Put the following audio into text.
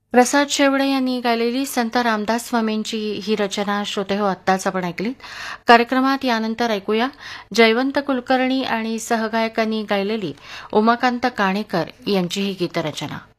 प्रसाद शेवडे यांनी गायलेली संत रामदास स्वामींची ही रचना श्रोते हो आत्ताच आपण ऐकलीत. कार्यक्रमात यानंतर ऐकूया जयवंत कुलकर्णी आणि सहगायकांनी गायलेली उमाकांत काणेकर यांची ही गीतरचना.